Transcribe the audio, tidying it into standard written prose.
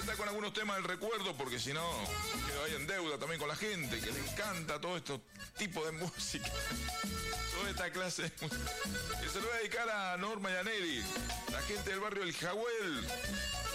estar con algunos temas del recuerdo, porque si no, quedo ahí en deuda también con la gente, que le encanta todo este tipo de música. Toda esta clase de música. Que se lo voy a dedicar a Norma y a Neri, la gente del barrio El Jahuel.